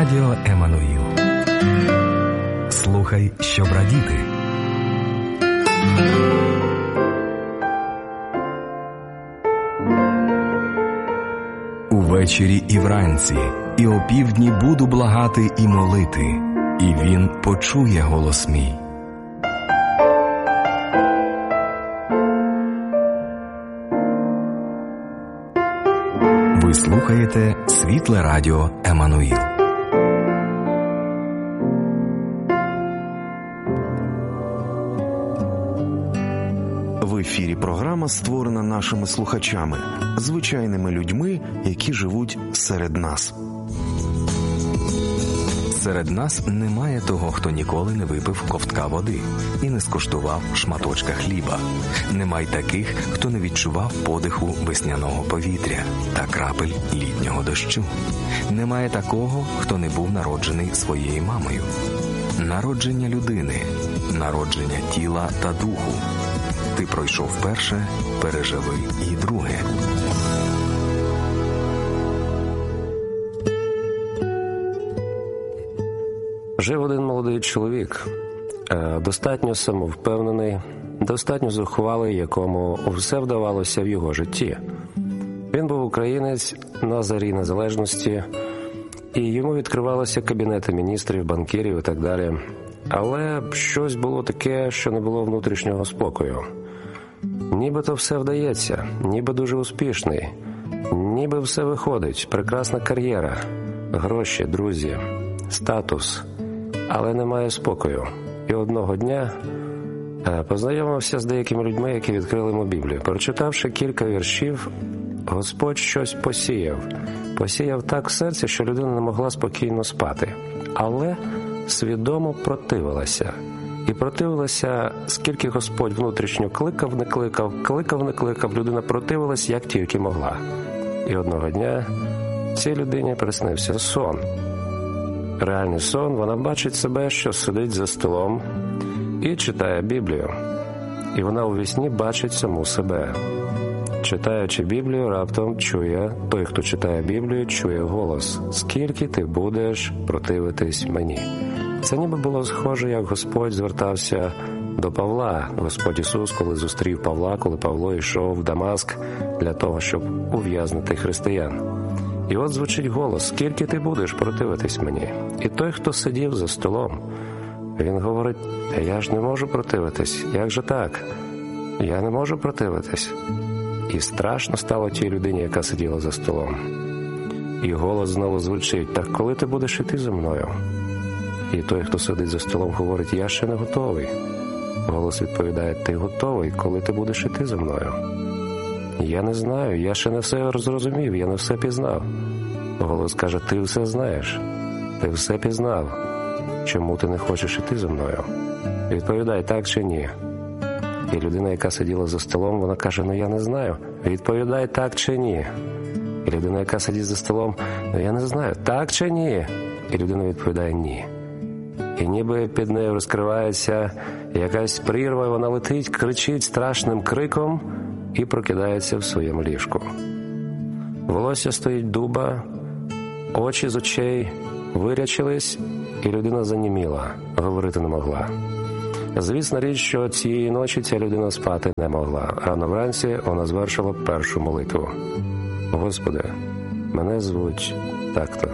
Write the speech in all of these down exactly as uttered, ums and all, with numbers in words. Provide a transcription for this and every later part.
Радіо Еммануїл. Слухай, щоб радіти. Увечері і вранці, і опівдні буду благати і молити, і він почує голос мій. Ви слухаєте Світле Радіо Еммануїл. В ефірі програма створена нашими слухачами, звичайними людьми, які живуть серед нас. Серед нас немає того, хто ніколи не випив ковтка води і не скуштував шматочка хліба. Немає таких, хто не відчував подиху весняного повітря та крапель літнього дощу. Немає такого, хто не був народжений своєю мамою. Народження людини, народження тіла та духу. Ти пройшов перше, переживи і друге. Жив один молодий чоловік, достатньо самовпевнений, достатньо зухвалий, якому все вдавалося в його житті. Він був українець на зарі незалежності, і йому відкривалися кабінети міністрів, банкірів і так далі. Але щось було таке, що не було внутрішнього спокою. Нібито все вдається, ніби дуже успішний, ніби все виходить, прекрасна кар'єра, гроші, друзі, статус, але немає спокою. І одного дня познайомився з деякими людьми, які відкрили йому Біблію. Прочитавши кілька віршів, Господь щось посіяв. Посіяв так в серці, що людина не могла спокійно спати. Але свідомо противилася. І противилася, скільки Господь внутрішньо кликав, не кликав, кликав, не кликав, людина противилась, як тільки могла. І одного дня цій людині приснився сон. Реальний сон, вона бачить себе, що сидить за столом і читає Біблію. І вона у вісні бачить саму себе. Читаючи Біблію, раптом чує, той, хто читає Біблію, чує голос: «Скільки ти будеш противитись мені?» Це ніби було схоже, як Господь звертався до Павла. Господь Ісус, коли зустрів Павла, коли Павло йшов в Дамаск для того, щоб ув'язнити християн. І от звучить голос: «Скільки ти будеш противитись мені?» І той, хто сидів за столом, він говорить: «Я ж не можу противитись, як же так? Я не можу противитись». І страшно стало тій людині, яка сиділа за столом. І голос знову звучить: «Так коли ти будеш іти за мною?» І той, хто сидить за столом, говорить: «Я ще не готовий». Голос відповідає: «Ти готовий, коли ти будеш іти за мною?» «Я не знаю, я ще не все зрозумів, я не все пізнав». Голос каже: «Ти все знаєш, ти все пізнав. Чому ти не хочеш іти за мною?» Відповідай: «Так чи ні?» І людина, яка сиділа за столом, вона каже: «Ну я не знаю». Відповідай: «Так чи ні?» І людина, яка сидить за столом: «Ну я не знаю, так чи ні?» І людина відповідає: «Ні». І ніби під нею розкривається якась прірва, вона летить, кричить страшним криком і прокидається в своєму ліжку. Волосся стоїть дуба, очі з очей вирячились, і людина заніміла, говорити не могла. Звісна річ, що цієї ночі ця людина спати не могла. Рано вранці вона звершила першу молитву: «Господи, мене звуть так-то.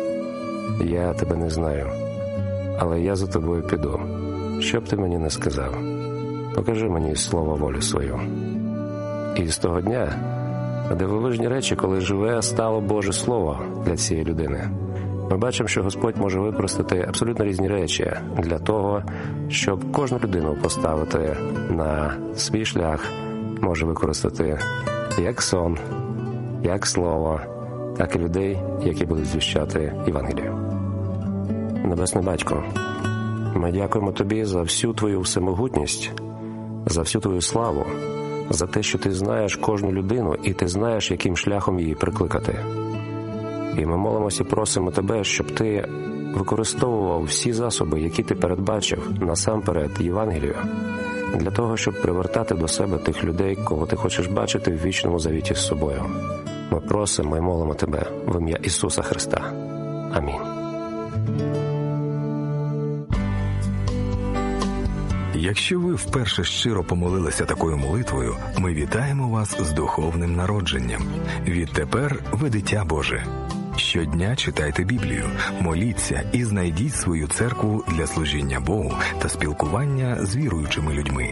Я тебе не знаю, але я за тобою піду. Що б ти мені не сказав, покажи мені слово волю свою». І з того дня дивовижні речі, коли живе, стало Боже Слово для цієї людини. Ми бачимо, що Господь може використати абсолютно різні речі для того, щоб кожну людину поставити на свій шлях. Може використати як сон, як слово, так і людей, які будуть звіщати Євангелію. Небесний Батько, ми дякуємо Тобі за всю Твою всемогутність, за всю Твою славу, за те, що Ти знаєш кожну людину і Ти знаєш, яким шляхом її прикликати. І ми молимося і просимо Тебе, щоб Ти використовував всі засоби, які Ти передбачив, насамперед Євангелію, для того, щоб привертати до себе тих людей, кого Ти хочеш бачити в вічному завіті з собою. Ми просимо і молимо Тебе в ім'я Ісуса Христа. Амінь. Якщо ви вперше щиро помолилися такою молитвою, ми вітаємо вас з духовним народженням. Відтепер ви дитя Боже. Щодня читайте Біблію, моліться і знайдіть свою церкву для служіння Богу та спілкування з віруючими людьми.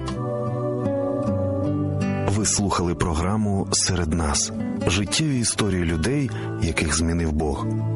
Ви слухали програму «Серед нас» – життєві історії людей, яких змінив Бог.